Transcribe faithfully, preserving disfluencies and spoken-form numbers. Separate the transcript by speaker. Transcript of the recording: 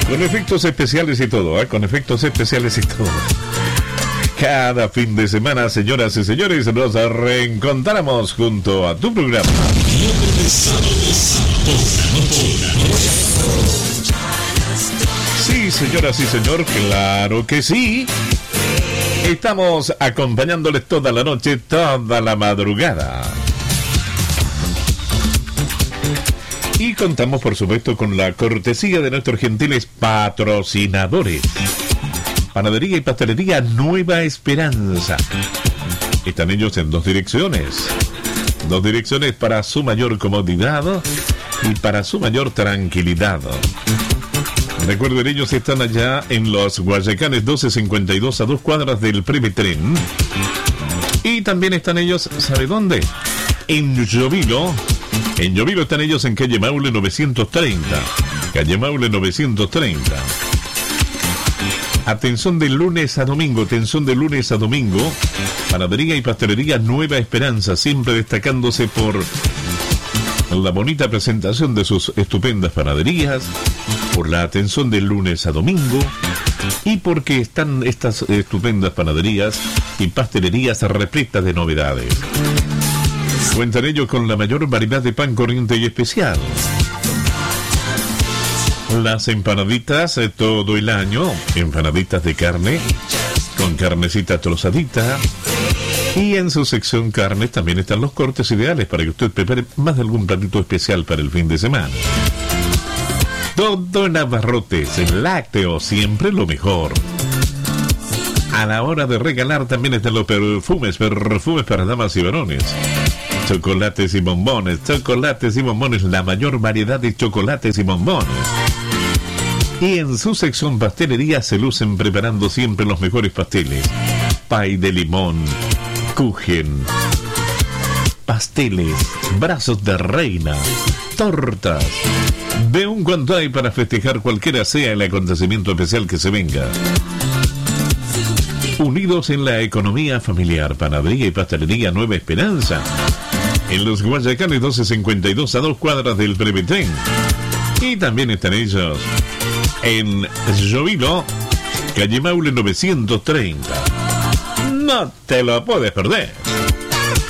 Speaker 1: Con efectos especiales y todo, ¿eh? Con efectos especiales y todo. Cada fin de semana, señoras y señores, nos reencontramos junto a tu programa. Sí, señoras y señor, claro que sí. Estamos acompañándoles toda la noche, toda la madrugada. Y contamos, por supuesto, con la cortesía de nuestros gentiles patrocinadores. Panadería y Pastelería Nueva Esperanza. Están ellos en dos direcciones. Dos direcciones para su mayor comodidad y para su mayor tranquilidad. Recuerden, ellos están allá en los Guayacanes doce cincuenta y dos, a dos cuadras del Premetren. Y también están ellos, ¿sabe dónde? En Llovilo. En Llovilo están ellos en calle Maule novecientos treinta. Calle Maule novecientos treinta. Atención de lunes a domingo, atención de lunes a domingo. Panadería y Pastelería Nueva Esperanza, siempre destacándose por la bonita presentación de sus estupendas panaderías, por la atención de lunes a domingo y porque están estas estupendas panaderías y pastelerías repletas de novedades. Cuentan ellos con la mayor variedad de pan corriente y especial. Las empanaditas eh, todo el año, empanaditas de carne, con carnecita trozadita. Y en su sección carnes también están los cortes ideales para que usted prepare más de algún platito especial para el fin de semana. Todo en abarrotes, en lácteos, siempre lo mejor. A la hora de regalar también están los perfumes, perfumes para damas y varones. Chocolates y bombones, chocolates y bombones, la mayor variedad de chocolates y bombones. Y en su sección pastelería se lucen preparando siempre los mejores pasteles. Pay de limón, kuchen, pasteles, brazos de reina, tortas. De un cuanto hay para festejar cualquiera sea el acontecimiento especial que se venga. Unidos en la economía familiar, Panadería y Pastelería Nueva Esperanza. En los Guayacanes doce cincuenta y dos, a dos cuadras del Premetren. Y también están ellos en Llovilo, calle Maule novecientos treinta. No te lo puedes perder.